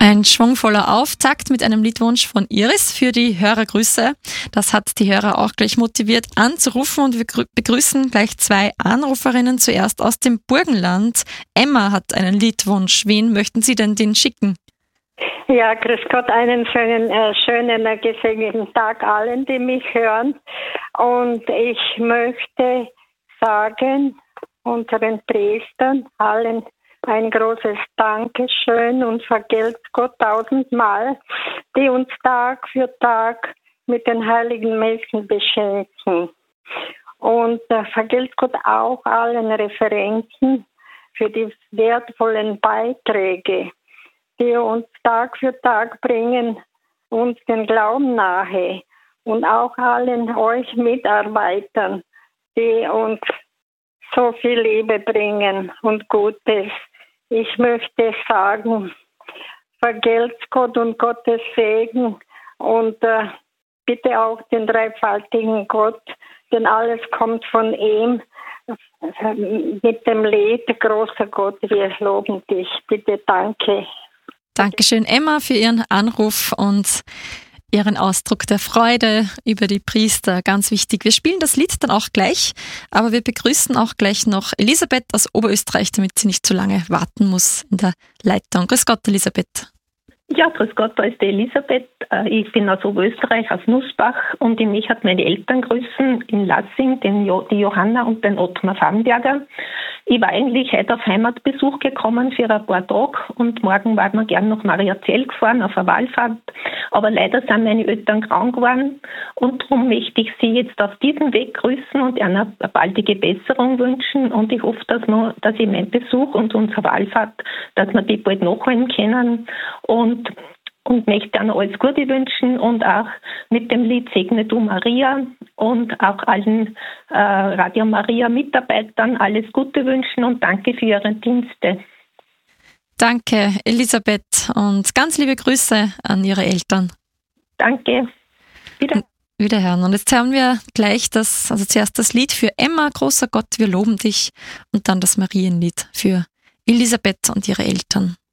Ein schwungvoller Auftakt mit einem Liedwunsch von Iris für die Hörergrüße. Das hat die Hörer auch gleich motiviert anzurufen und wir begrüßen gleich zwei Anruferinnen. Zuerst aus dem Burgenland. Emma hat einen Liedwunsch. Wen möchten Sie denn den schicken? Ja, grüß Gott, einen schönen gesegneten Tag allen, die mich hören. Und ich möchte sagen, unseren Priestern, allen ein großes Dankeschön und vergelt's Gott tausendmal, die uns Tag für Tag mit den heiligen Messen beschenken. Und vergelt's Gott auch allen Referenten für die wertvollen Beiträge, die uns Tag für Tag bringen, uns den Glauben nahe. Und auch allen euch Mitarbeitern, die uns so viel Liebe bringen und Gutes. Ich möchte sagen, vergelt's Gott und Gottes Segen und bitte auch den dreifaltigen Gott, denn alles kommt von ihm. Mit dem Lied, großer Gott, wir loben dich. Bitte, danke. Dankeschön, Emma, für Ihren Anruf und Ihren Ausdruck der Freude über die Priester. Ganz wichtig. Wir spielen das Lied dann auch gleich, aber wir begrüßen auch gleich noch Elisabeth aus Oberösterreich, damit sie nicht zu lange warten muss in der Leitung. Grüß Gott, Elisabeth. Ja, grüß Gott, da ist die Elisabeth. Ich bin aus Oberösterreich, aus Nussbach, und mich hat meine Eltern grüßen in Lassing, die Johanna und den Ottmar Farnberger. Ich war eigentlich heute auf Heimatbesuch gekommen für ein paar Tage und morgen waren wir gern nach Mariazell gefahren auf eine Wallfahrt. Aber leider sind meine Eltern krank geworden und darum möchte ich Sie jetzt auf diesem Weg grüßen und ihnen eine baldige Besserung wünschen. Und ich hoffe, dass ich meinen Besuch und unsere Wallfahrt, dass wir die bald nachholen können. Und möchte ihnen alles Gute wünschen und auch mit dem Lied Segne du Maria und auch allen Radio Maria Mitarbeitern alles Gute wünschen und danke für Ihre Dienste. Danke, Elisabeth, und ganz liebe Grüße an Ihre Eltern. Danke. Wiederhören. Und jetzt hören wir gleich zuerst das Lied für Emma, großer Gott, wir loben dich, und dann das Marienlied für Elisabeth und ihre Eltern.